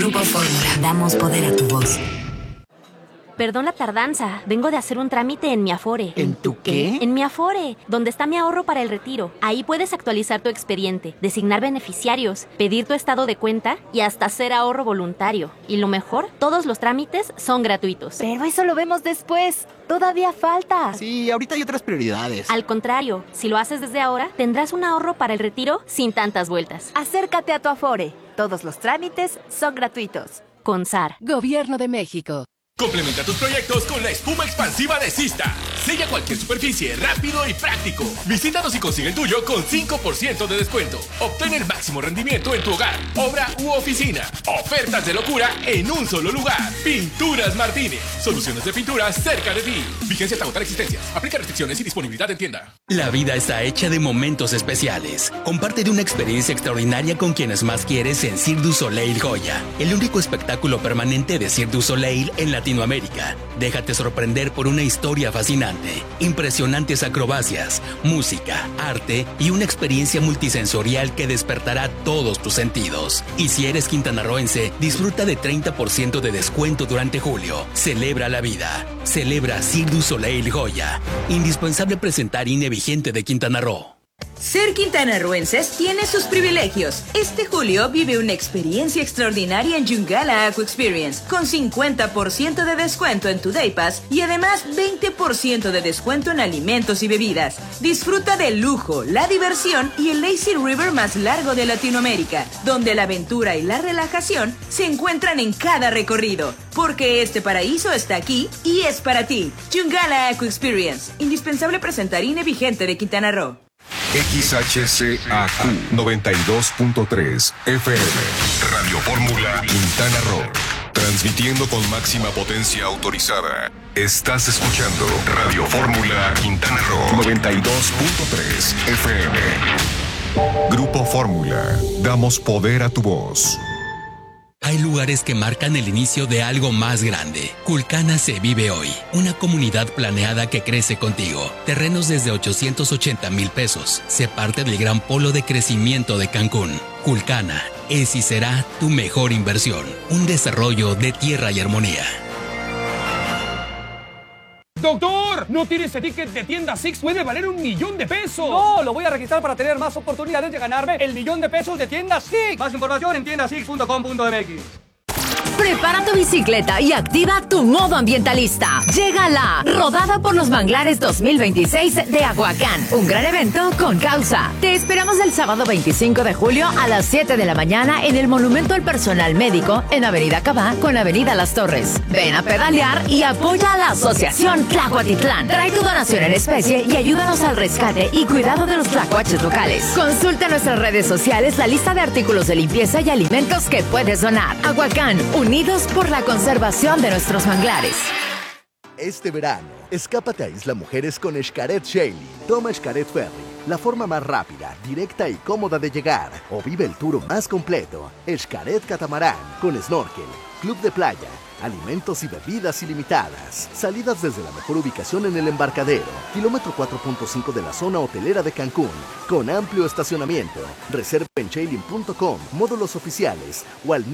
Grupo Fórmula. Damos poder a tu voz. Perdón la tardanza, vengo de hacer un trámite en mi Afore. ¿En tu qué? En mi Afore, donde está mi ahorro para el retiro. Ahí puedes actualizar tu expediente, designar beneficiarios, pedir tu estado de cuenta y hasta hacer ahorro voluntario. Y lo mejor, todos los trámites son gratuitos. Pero eso lo vemos después. Todavía falta. Sí, ahorita hay otras prioridades. Al contrario, si lo haces desde ahora, tendrás un ahorro para el retiro sin tantas vueltas. Acércate a tu Afore. Todos los trámites son gratuitos. CONSAR. Gobierno de México. Complementa tus proyectos con la espuma expansiva de Sista. Sella cualquier superficie rápido y práctico. Visítanos y consigue el tuyo con 5% de descuento. Obtén el máximo rendimiento en tu hogar, obra u oficina. Ofertas de locura en un solo lugar. Pinturas Martínez. Soluciones de pintura cerca de ti. Vigencia hasta agotar existencias. Aplica restricciones y disponibilidad en tienda. La vida está hecha de momentos especiales. Comparte de una experiencia extraordinaria con quienes más quieres en Cirque du Soleil Joya, el único espectáculo permanente de Cirque du Soleil en Latinoamérica. Déjate sorprender por una historia fascinante, impresionantes acrobacias, música, arte y una experiencia multisensorial que despertará todos tus sentidos. Y si eres quintanarroense, disfruta de 30% de descuento durante julio. Celebra la vida. Celebra Cirque du Soleil Joya. Indispensable presentar INE vigente de Quintana Roo. Ser quintanarroenses tiene sus privilegios. Este julio vive una experiencia extraordinaria en Yungala Aqua Experience, con 50% de descuento en tu Day Pass y además 20% de descuento en alimentos y bebidas. Disfruta del lujo, la diversión y el lazy river más largo de Latinoamérica, donde la aventura y la relajación se encuentran en cada recorrido, porque este paraíso está aquí y es para ti. Yungala Aqua Experience, indispensable presentar INE vigente de Quintana Roo. XHCAQ 92.3 FM Radio Fórmula Quintana Roo. Transmitiendo con máxima potencia autorizada. Estás escuchando Radio Fórmula Quintana Roo 92.3 FM. Grupo Fórmula. Damos poder a tu voz. Hay lugares que marcan el inicio de algo más grande. Culcana se vive hoy. Una comunidad planeada que crece contigo. Terrenos desde 880,000 pesos. Se parte del gran polo de crecimiento de Cancún. Culcana es y será tu mejor inversión. Un desarrollo de tierra y armonía. ¡Doctor! ¿No tiene ese ticket de tienda Six? ¡Puede valer $1,000,000! No, lo voy a registrar para tener más oportunidades de ganarme el $1,000,000 de tienda Six. Más información en tiendasix.com.mx. Prepara tu bicicleta y activa tu modo ambientalista. Llega la Rodada por los Manglares 2026 de Aguacán. Un gran evento con causa. Te esperamos el sábado 25 de julio a las 7 de la mañana en el Monumento al Personal Médico en Avenida Cabá con Avenida Las Torres. Ven a pedalear y apoya a la Asociación Tlacuatitlán. Trae tu donación en especie y ayúdanos al rescate y cuidado de los tlacuaches locales. Consulta en nuestras redes sociales la lista de artículos de limpieza y alimentos que puedes donar. Aguacán, unidos por la conservación de nuestros manglares. Este verano, escápate a Isla Mujeres con Xcaret Sailing. Toma Xcaret Ferry, la forma más rápida, directa y cómoda de llegar. O vive el tour más completo. Xcaret Catamarán, con snorkel, club de playa, alimentos y bebidas ilimitadas. Salidas desde la mejor ubicación en el embarcadero. Kilómetro 4.5 de la zona hotelera de Cancún. Con amplio estacionamiento. Reserva en sailing.com, módulos oficiales o al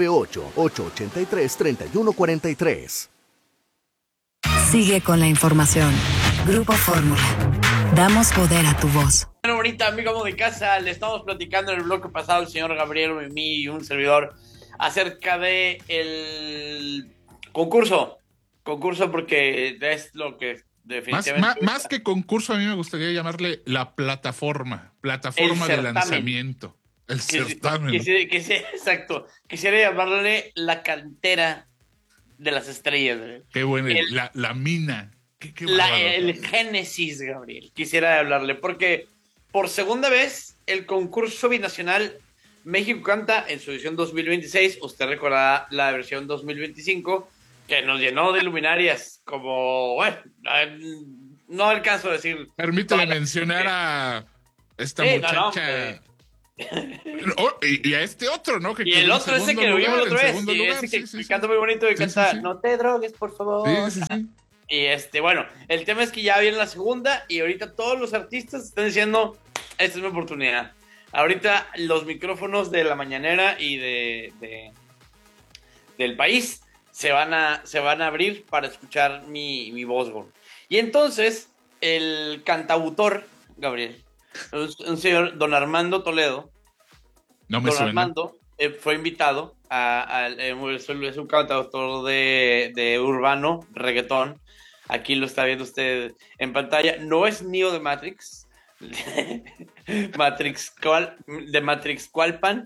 998-883-3143. Sigue con la información. Grupo Fórmula. Damos poder a tu voz. Bueno, bonita amigo de casa, le estamos platicando en el bloque pasado el señor Gabriel, Mimi y un servidor acerca de el concurso porque es lo que definitivamente más que concurso, a mí me gustaría llamarle la plataforma de lanzamiento, el certamen. Exacto, quisiera llamarle la cantera de las estrellas. Qué bueno, la mina. Qué el génesis, Gabriel, quisiera hablarle, porque por segunda vez el concurso binacional México Canta en su edición 2026, usted recordará la versión 2025, que nos llenó de luminarias, como, bueno, no alcanzo a decir. Permítame mencionar a esta muchacha. Y a este otro, ¿no? Y el otro, ese que lo vimos la otra vez, y ese que canta muy bonito y canta, no te drogues, por favor. Sí. Y bueno, el tema es que ya viene la segunda y ahorita todos los artistas están diciendo, esta es mi oportunidad. Ahorita los micrófonos de La Mañanera y de del país se van a abrir para escuchar mi voz, güey. Y entonces, el cantautor, Gabriel, un señor, don Armando Toledo, no me don suena. Armando fue invitado es un cantautor de urbano, reggaetón. Aquí lo está viendo usted en pantalla. No es Neo de Matrix, de Matrix Cualpan.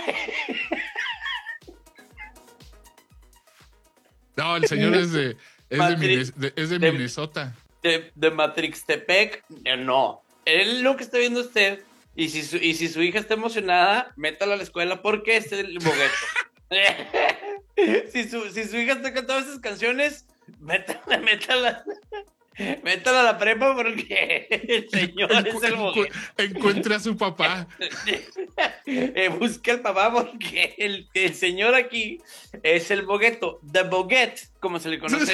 No, el señor es de Minnesota. De Matrix Tepec, no. Él lo que está viendo usted, y si su hija está emocionada, métala a la escuela porque este es el bogueto. si su hija está cantando esas canciones, métala a la prepa porque el señor es el bogueto. Encuentre a su papá. Busque al papá porque el señor aquí es el bogueto. The Boguet, como se le conoce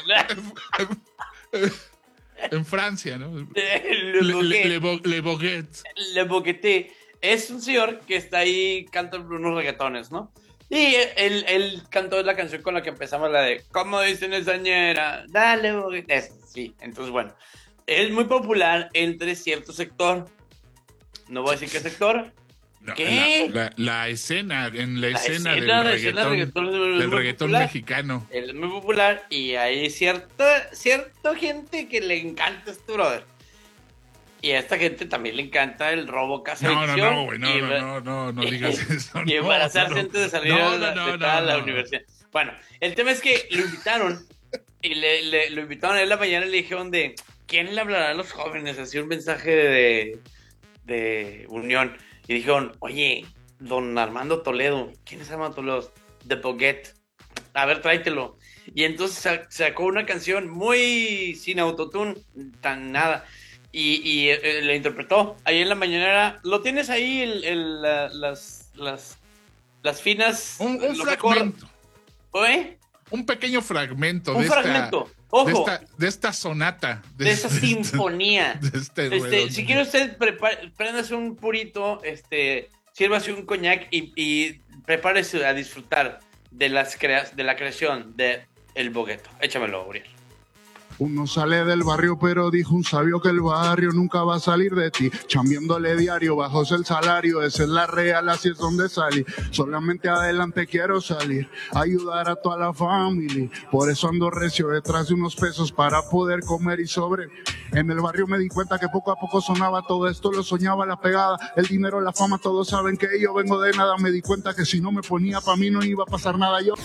en Francia, ¿no? Le Boguet. Le Bogueté. Es un señor que está ahí, canta unos reggaetones, ¿no? Y él cantó la canción con la que empezamos, la de ¿cómo dicen esa ñera? Dale, Bogueté. Sí, entonces bueno, es muy popular entre cierto sector. No voy a decir qué sector. ¿Qué? La escena, en la escena del reggaetón mexicano. Es muy popular y hay cierta gente que le encanta este brother. Y a esta gente también le encanta el robo casa No, güey, no digas eso. Y embarazarse antes de salir a la universidad. Bueno, el tema es que lo invitaron y lo invitaron a él en la mañana y le dijeron de ¿quién le hablará a los jóvenes? Así un mensaje de unión. Y dijeron, oye, don Armando Toledo, ¿quién es Armando Toledo? The Boguet. A ver, tráetelo. Y entonces sacó una canción muy sin autotune, tan nada. Y la interpretó ahí en la mañanera. ¿Lo tienes ahí, las finas? Un fragmento. ¿Oye? Un pequeño fragmento. Ojo. De esta sonata. De esa sinfonía. Si quiere usted, préndase un purito, sírvase un coñac y prepárese a disfrutar de la creación de El Bogueto. Échamelo, Uriel. Uno sale del barrio, pero dijo un sabio que el barrio nunca va a salir de ti. Chambiándole diario, bajos el salario, esa es la real, así es donde salí. Solamente adelante quiero salir, ayudar a toda la familia. Por eso ando recio detrás de unos pesos para poder comer y sobre. En el barrio me di cuenta que poco a poco sonaba todo esto, lo soñaba la pegada, el dinero, la fama, todos saben que yo vengo de nada. Me di cuenta que si no me ponía pa' mí no iba a pasar nada yo.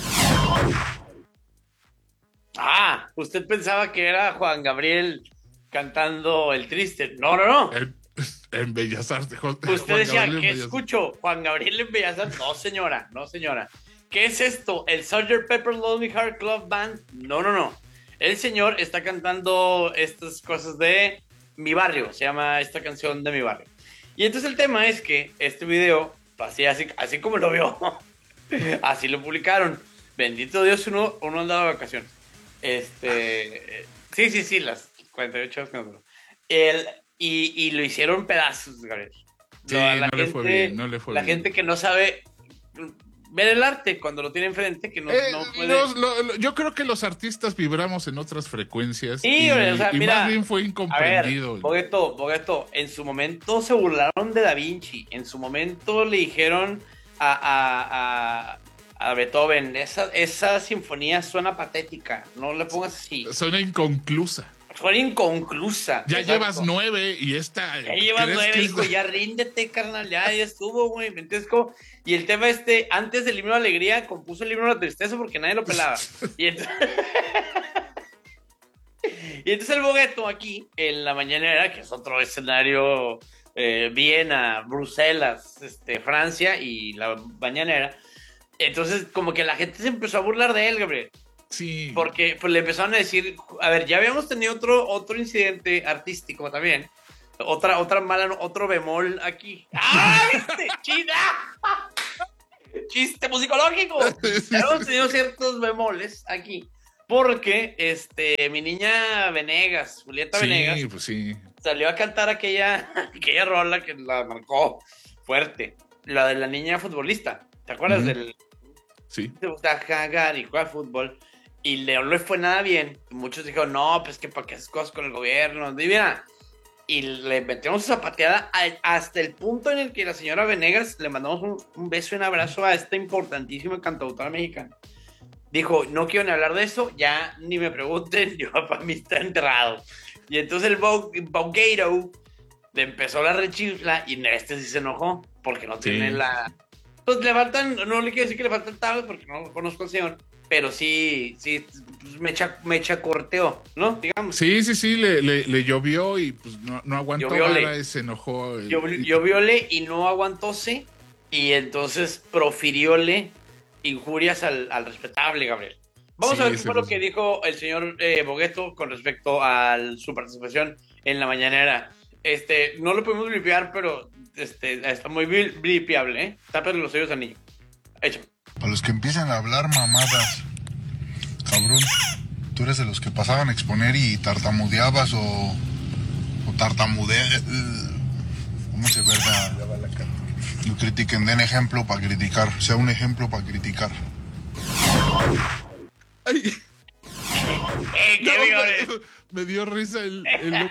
Ah, usted pensaba que era Juan Gabriel cantando El Triste. No. En Bellas Artes. Usted decía, ¿qué escucho? Juan Gabriel en Bellas Artes. No, señora. ¿Qué es esto? ¿El Sgt. Pepper's Lonely Heart Club Band? No. El señor está cantando estas cosas de Mi Barrio. Se llama esta canción de Mi Barrio. Y entonces el tema es que este video, así como lo vio, así lo publicaron. Bendito Dios, uno andaba de vacaciones. Sí, las 48 horas que nos y lo hicieron pedazos, Gabriel. Sí, le fue bien. La gente que no sabe ver el arte cuando lo tiene enfrente, que no puede... yo creo que los artistas vibramos en otras frecuencias. Sí, mira, más bien fue incomprendido. A ver, Bogueto, en su momento se burlaron de Da Vinci, en su momento le dijeron a Beethoven, esa sinfonía suena patética, no le pongas así. Suena inconclusa. Exacto. Ya llevas 9 y esta... Ya llevas 9, hijo, ya ríndete, carnal, ya estuvo, güey. Y el tema antes del himno de alegría, compuso el himno de la tristeza porque nadie lo pelaba. Y entonces el Bogueto aquí, en la mañanera, que es otro escenario, Viena, Bruselas, Francia y la mañanera. Entonces, como que la gente se empezó a burlar de él, Gabriel. Sí. Porque pues, le empezaron a decir, a ver, ya habíamos tenido otro incidente artístico también. Otro bemol aquí. ¡Ah, ¡Chida! ¡Chiste musicológico! Hemos tenido ciertos bemoles aquí. Porque mi niña Venegas, Julieta Venegas, pues sí, salió a cantar aquella rola que la marcó fuerte. La de la niña futbolista. ¿Te acuerdas del...? Sí. Le gusta jagar y juega fútbol. Y no le fue nada bien. Muchos dijeron, no, pues que para qué haces cosas con el gobierno. Y mira, y le metimos esa pateada hasta el punto en el que la señora Venegas le mandamos un beso y un abrazo a esta importantísima cantautora mexicana. Dijo, no quiero ni hablar de eso, ya ni me pregunten, yo para mí está enterrado. Y entonces el Bogueiro le empezó la rechifla y este sí se enojó porque no tiene la... Pues le faltan, no le quiero decir que le faltan tablas porque no conozco al señor, pero sí, me chacorteó, ¿no? Digamos. Sí, le llovió y pues no aguantó nada y se enojó. Llovióle y no aguantóse y entonces profirióle injurias al respetable Gabriel. Vamos a ver qué fue lo que dijo el señor Bogueto con respecto a su participación en la mañanera. No lo podemos blipear, pero está muy blipeable, ¿eh? Tápale los oídos al niño. Échame. Para los que empiezan a hablar mamadas, cabrón, tú eres de los que pasaban a exponer y tartamudeabas o tartamudeas. ¿Cómo se verga? No critiquen, den ejemplo para criticar, sea un ejemplo para criticar. Ay. Me dio risa el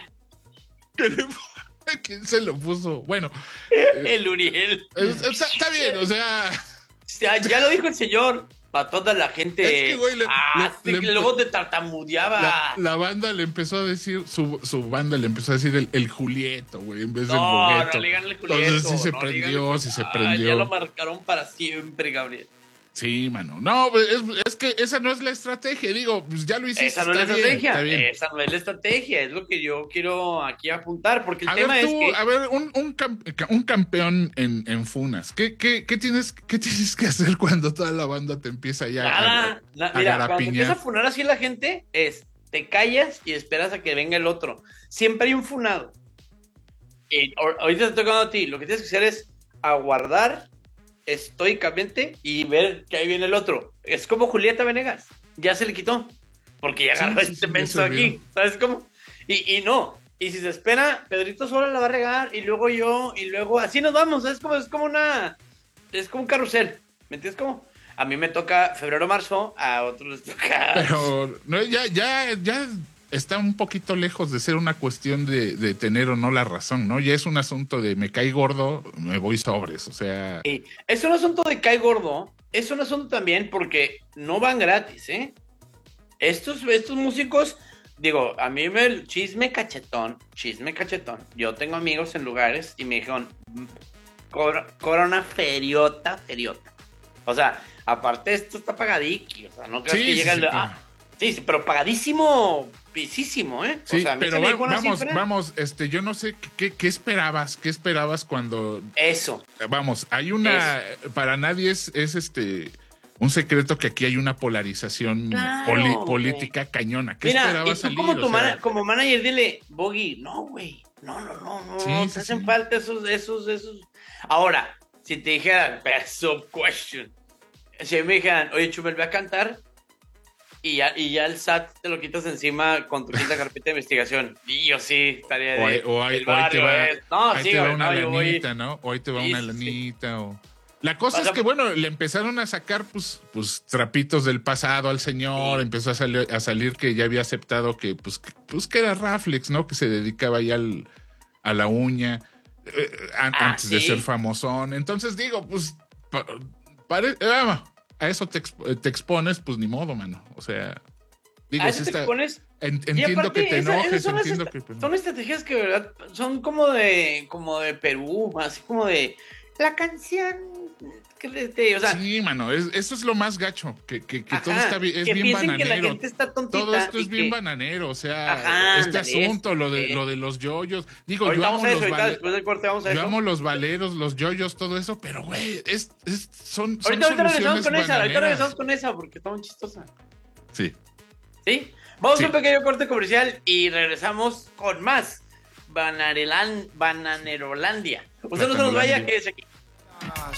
¿quién se lo puso? Bueno. El Uriel. Está bien, o sea... Ya lo dijo el señor. Para toda la gente. Es que, güey, luego te tartamudeaba. La banda le empezó a decir, su banda le empezó a decir el Julieto, güey, en vez del Bogueto. No, díganle Julieto. Entonces sí se prendió. Ya lo marcaron para siempre, Gabriel. Sí, mano. No, es que esa no es la estrategia. Digo, pues ya lo hiciste. Esa no es la estrategia. Esa no es la estrategia. Es lo que yo quiero aquí apuntar. Porque el tema es que. A ver, un campeón en Funas. ¿Qué tienes que hacer cuando toda la banda te empieza ya a mira, cuando te empieza a funar así la gente, te callas y esperas a que venga el otro. Siempre hay un funado. Ahorita te estoy tocando a ti. Lo que tienes que hacer es aguardar estoicamente y ver que ahí viene el otro. Es como Julieta Venegas, ya se le quitó porque ya agarró menso aquí, ¿sabes cómo? Y no, y si se espera, Pedrito solo la va a regar y luego yo, y luego así nos vamos. Es como un carrusel, ¿me entiendes cómo? A mí me toca febrero, marzo, a otros les toca... Pero no, ya está un poquito lejos de ser una cuestión de tener o no la razón, ¿no? Ya es un asunto de me cae gordo, me voy sobres, o sea... Sí, es un asunto de cae gordo, es un asunto también porque no van gratis, ¿eh? Estos músicos, digo, a mí chisme cachetón. Yo tengo amigos en lugares y me dijeron, cobra una feriota. O sea, aparte esto está pagadiki, o sea, no creas que llega Sí, pero pagadísimo, pisísimo, ¿eh? Sí, o sea, pero vamos, yo no sé qué esperabas cuando... Eso. Vamos, hay una... Para nadie es un secreto que aquí hay una polarización política cañona. ¿Qué esperabas salir? Mira, y tú como manager dile, Boggy, no, güey, no, te hacen falta esos... Ahora, si te dijeran, best question, si me dijeran, oye, Chumel, voy a cantar... Y ya el SAT te lo quitas encima con tu quinta carpeta de investigación. Y yo sí estaría de... O ahí te va una lanita, ¿no? O ahí te va una lanita. O... La cosa es que, bueno, le empezaron a sacar pues trapitos del pasado al señor. Sí. Empezó a salir que ya había aceptado que que era Raflex, ¿no? Que se dedicaba ya a la uña antes de ser famosón. Entonces digo, pues... a eso te expones, pues ni modo, mano. O sea, digo, ¿a eso te expones? Entiendo aparte, que te enojes, son estrategias que, ¿verdad? Son como de Perú, así como de la canción. O sea, sí, mano, eso es lo más gacho, que todo está bien, es bien bananero. Que la gente está tontita todo esto es bien bananero, o sea, asunto, lo de los yoyos. Digo, yo amo los valeros, los yoyos, todo eso, pero güey, son ahorita regresamos con esa, porque está muy chistosa. Sí. ¿Sí? Vamos a un pequeño corte comercial y regresamos con más Bananerolandia. Usted no se nos vaya, quédese aquí.